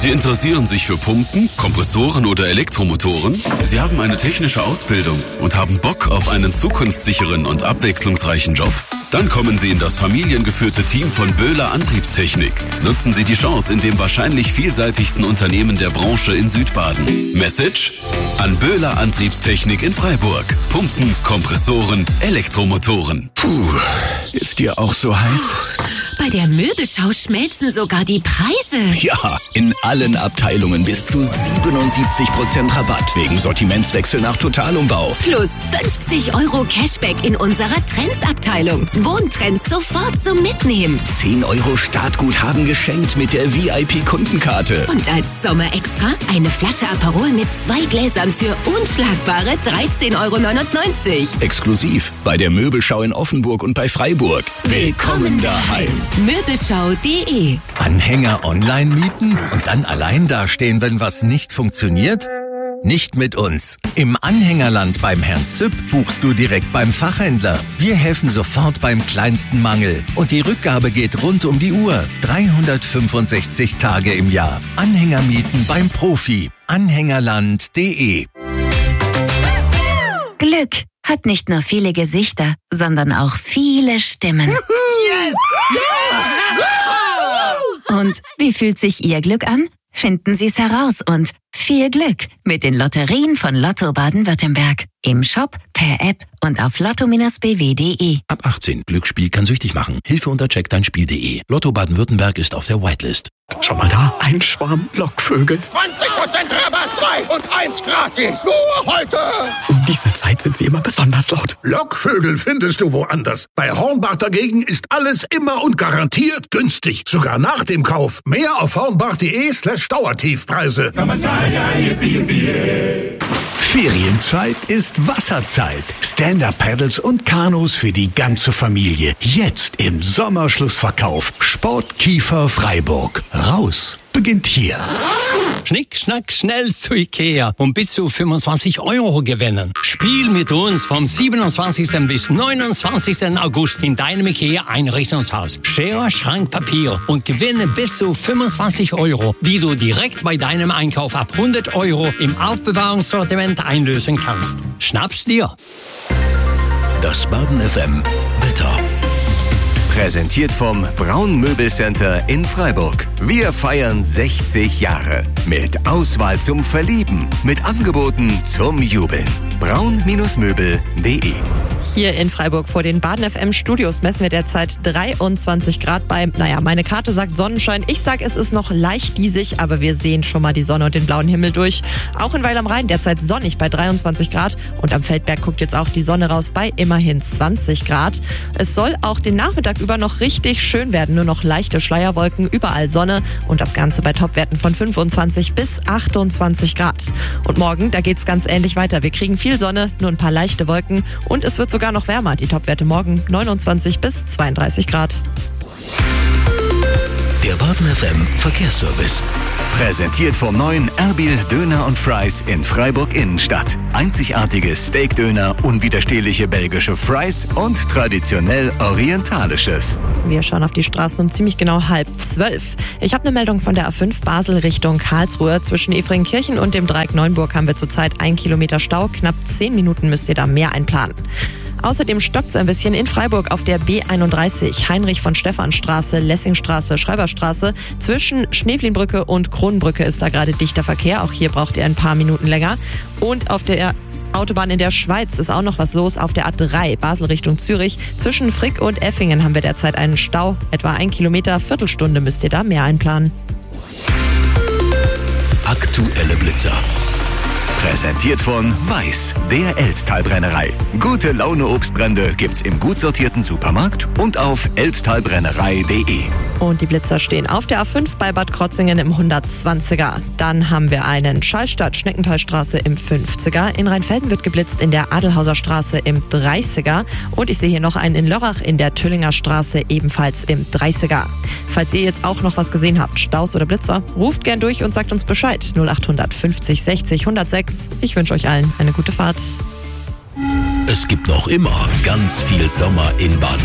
Sie interessieren sich für Pumpen, Kompressoren oder Elektromotoren? Sie haben eine technische Ausbildung und haben Bock auf einen zukunftssicheren und abwechslungsreichen Job? Dann kommen Sie in das familiengeführte Team von Böhler Antriebstechnik. Nutzen Sie die Chance in dem wahrscheinlich vielseitigsten Unternehmen der Branche in Südbaden. Message? An Böhler Antriebstechnik in Freiburg. Pumpen, Kompressoren, Elektromotoren. Puh, ist dir auch so heiß? Bei der Möbelschau schmelzen sogar die Preise. Ja, in allen Abteilungen bis zu 77% Rabatt wegen Sortimentswechsel nach Totalumbau. Plus 50 € Cashback in unserer Trendsabteilung. Wohntrends sofort zum Mitnehmen. 10 € Startguthaben geschenkt mit der VIP-Kundenkarte. Und als Sommerextra eine Flasche Aperol mit 2 Gläsern für unschlagbare 13,99 €. Exklusiv bei der Möbelschau in Offenburg und bei Freiburg. Willkommen daheim. Möbelschau.de. Anhänger online mieten und dann allein dastehen, wenn was nicht funktioniert? Nicht mit uns. Im Anhängerland beim Herrn Züpp buchst du direkt beim Fachhändler. Wir helfen sofort beim kleinsten Mangel. Und die Rückgabe geht rund um die Uhr. 365 Tage im Jahr. Anhänger mieten beim Profi. Anhängerland.de. Glück hat nicht nur viele Gesichter, sondern auch viele Stimmen. Yes! Und wie fühlt sich Ihr Glück an? Finden Sie es heraus und viel Glück mit den Lotterien von Lotto Baden-Württemberg. Im Shop, per App und auf lotto-bw.de. Ab 18. Glücksspiel kann süchtig machen. Hilfe unter checkdeinspiel.de. Lotto Baden-Württemberg ist auf der Whitelist. Schau mal da, ein Schwarm Lockvögel. 20% Rabatt, 2 und 1 gratis. Nur heute. Um diese Zeit sind sie immer besonders laut. Lockvögel findest du woanders. Bei Hornbach dagegen ist alles immer und garantiert günstig. Sogar nach dem Kauf. Mehr auf hornbach.de/Dauertiefpreise. Ferienzeit ist Wasserzeit. Stand-Up-Paddles und Kanus für die ganze Familie. Jetzt im Sommerschlussverkauf. Sportkiefer Freiburg. Raus beginnt hier. Schnick, schnack, schnell zu Ikea und bis zu 25 € gewinnen. Spiel mit uns vom 27. bis 29. August in deinem Ikea-Einrichtungshaus. Schere, Schrank, Papier und gewinne bis zu 25 €, die du direkt bei deinem Einkauf ab 100 € im Aufbewahrungssortiment einlösen kannst. Schnapp's dir! Das Baden FM Wetter. Präsentiert vom Braun Möbelcenter in Freiburg. Wir feiern 60 Jahre. Mit Auswahl zum Verlieben. Mit Angeboten zum Jubeln. braun-möbel.de. Hier in Freiburg vor den Baden FM Studios messen wir derzeit 23 Grad bei. Meine Karte sagt Sonnenschein. Ich sag, es ist noch leicht diesig, aber wir sehen schon mal die Sonne und den blauen Himmel durch. Auch in Weil am Rhein derzeit sonnig bei 23 Grad. Und am Feldberg guckt jetzt auch die Sonne raus bei immerhin 20 Grad. Es soll auch den Nachmittag über noch richtig schön werden. Nur noch leichte Schleierwolken, überall Sonne. Und das Ganze bei Topwerten von 25 bis 28 Grad. Und morgen, da geht's ganz ähnlich weiter. Wir kriegen viel Sonne, nur ein paar leichte Wolken. Und es wird sogar noch wärmer. Die Topwerte morgen 29 bis 32 Grad. Der Baden FM Verkehrsservice. Präsentiert vom neuen Erbil Döner und Fries in Freiburg Innenstadt. Einzigartiges Steakdöner, unwiderstehliche belgische Fries und traditionell orientalisches. Wir schauen auf die Straßen um ziemlich genau 11:30. Ich habe eine Meldung von der A5 Basel Richtung Karlsruhe. Zwischen Efringkirchen und dem Dreieck Neuenburg haben wir zurzeit 1 Kilometer Stau. Knapp 10 Minuten müsst ihr da mehr einplanen. Außerdem stockt es ein bisschen in Freiburg auf der B31, Heinrich-von-Stephan-Straße, Lessingstraße, Schreiberstraße. Zwischen Schneeflinbrücke und Kronenbrücke ist da gerade dichter Verkehr. Auch hier braucht ihr ein paar Minuten länger. Und auf der Autobahn in der Schweiz ist auch noch was los. Auf der A3 Basel Richtung Zürich. Zwischen Frick und Effingen haben wir derzeit einen Stau. Etwa 1 Kilometer, Viertelstunde müsst ihr da mehr einplanen. Aktuelle Blitzer. Präsentiert von Weiß, der Elztalbrennerei. Gute Laune Obstbrände gibt's im gut sortierten Supermarkt und auf elztalbrennerei.de. Und die Blitzer stehen auf der A5 bei Bad Krotzingen im 120er. Dann haben wir einen Schallstadt-Schneckentalstraße im 50er. In Rheinfelden wird geblitzt in der Adelhauser Straße im 30er. Und ich sehe hier noch einen in Lörrach in der Tüllinger Straße ebenfalls im 30er. Falls ihr jetzt auch noch was gesehen habt, Staus oder Blitzer, ruft gern durch und sagt uns Bescheid. 0800 50 60 106. Ich wünsche euch allen eine gute Fahrt. Es gibt noch immer ganz viel Sommer in Baden.